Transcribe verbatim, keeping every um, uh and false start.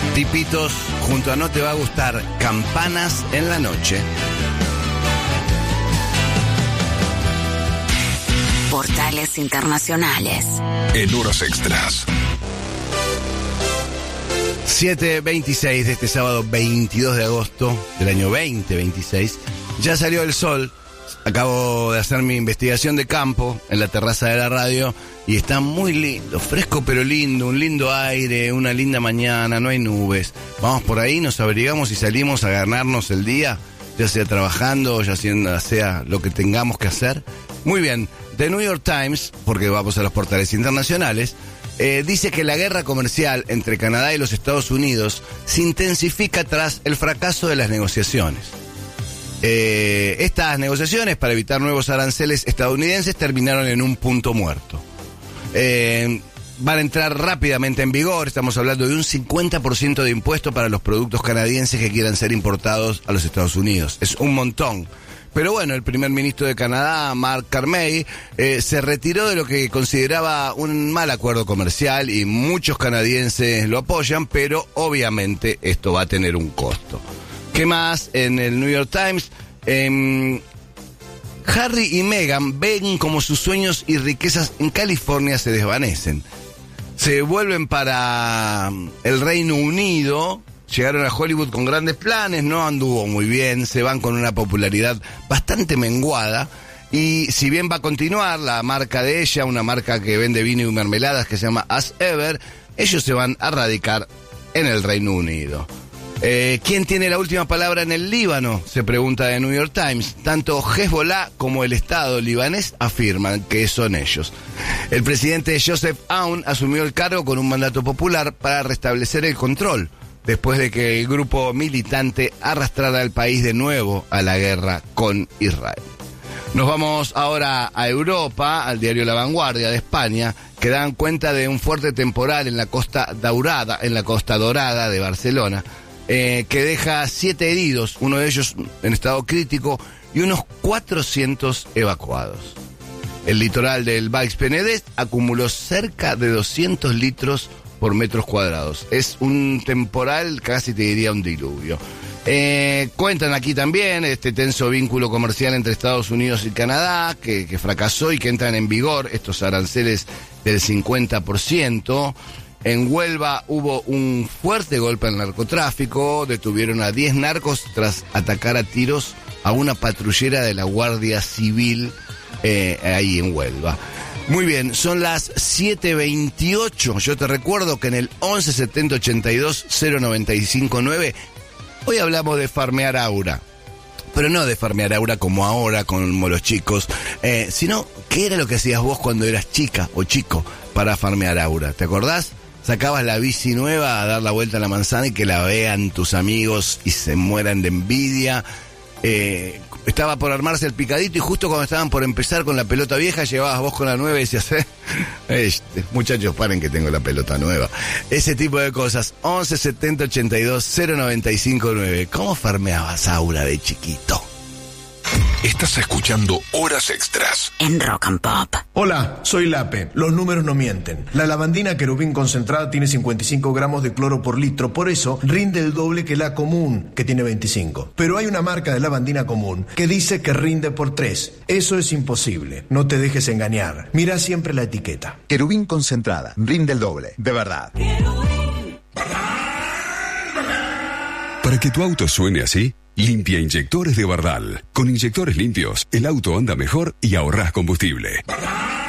Tipitos junto a No Te Va a Gustar, Campanas en la Noche. Portales Internacionales. En horas extras. siete veintiséis de este sábado veintidós de agosto del año veinte veintiséis. Ya salió el sol. Acabo de hacer mi investigación de campo en la terraza de la radio y está muy lindo, fresco pero lindo, un lindo aire, una linda mañana, no hay nubes. Vamos por ahí, nos abrigamos y salimos a ganarnos el día, ya sea trabajando o ya sea lo que tengamos que hacer. Muy bien, The New York Times, porque vamos a los portales internacionales, eh, dice que la guerra comercial entre Canadá y los Estados Unidos se intensifica tras el fracaso de las negociaciones. Eh, estas negociaciones para evitar nuevos aranceles estadounidenses terminaron en un punto muerto. Eh, van a entrar rápidamente en vigor, estamos hablando de un cincuenta por ciento de impuesto para los productos canadienses que quieran ser importados a los Estados Unidos. Es un montón. Pero bueno, el primer ministro de Canadá, Mark Carney, eh, se retiró de lo que consideraba un mal acuerdo comercial y muchos canadienses lo apoyan, pero obviamente esto va a tener un costo. ¿Qué más? En el New York Times, eh, Harry y Meghan ven como sus sueños y riquezas en California se desvanecen. Se vuelven para el Reino Unido, llegaron a Hollywood con grandes planes, no anduvo muy bien, se van con una popularidad bastante menguada. Y si bien va a continuar la marca de ella, una marca que vende vino y mermeladas que se llama As Ever, ellos se van a radicar en el Reino Unido. Eh, ¿Quién tiene la última palabra en el Líbano? Se pregunta The New York Times. Tanto Hezbollah como el Estado libanés afirman que son ellos. El presidente Joseph Aoun asumió el cargo con un mandato popular para restablecer el control, después de que el grupo militante arrastrara al país de nuevo a la guerra con Israel. Nos vamos ahora a Europa, al diario La Vanguardia de España, que dan cuenta de un fuerte temporal en la Costa Daurada, en la Costa Dorada de Barcelona, Eh, que deja siete heridos, uno de ellos en estado crítico y unos cuatrocientos evacuados. El litoral del Baix Penedès acumuló cerca de doscientos litros por metros cuadrados. Es un temporal, casi te diría un diluvio. Eh, cuentan aquí también este tenso vínculo comercial entre Estados Unidos y Canadá, que, que fracasó y que entran en vigor estos aranceles del cincuenta por ciento. En Huelva hubo un fuerte golpe al narcotráfico, detuvieron a diez narcos tras atacar a tiros a una patrullera de la Guardia Civil eh, ahí en Huelva. Muy bien, son las siete veintiocho, yo te recuerdo que en el once setenta ochenta y dos cero noventa y cinco nueve, hoy hablamos de farmear aura. Pero no de farmear aura como ahora, como los chicos, eh, sino qué era lo que hacías vos cuando eras chica o chico para farmear aura, ¿te acordás? Sacabas la bici nueva a dar la vuelta a la manzana y que la vean tus amigos y se mueran de envidia. Eh, estaba por armarse el picadito y justo cuando estaban por empezar con la pelota vieja, llevabas vos con la nueva y decías, eh, este, muchachos, paren que tengo la pelota nueva. Ese tipo de cosas. once setenta ochenta y dos cero noventa y cinco nueve. ¿Cómo farmeabas aura de chiquito? Estás escuchando Horas Extras en Rock and Pop. Hola, soy Lape. Los números no mienten. La lavandina Querubín concentrada tiene cincuenta y cinco gramos de cloro por litro. Por eso rinde el doble que la común, que tiene veinticinco. Pero hay una marca de lavandina común que dice que rinde por tres. Eso es imposible. No te dejes engañar. Mira siempre la etiqueta. Querubín concentrada. Rinde el doble. De verdad. Para que tu auto suene así, limpia inyectores de Bardal. Con inyectores limpios, el auto anda mejor y ahorrás combustible.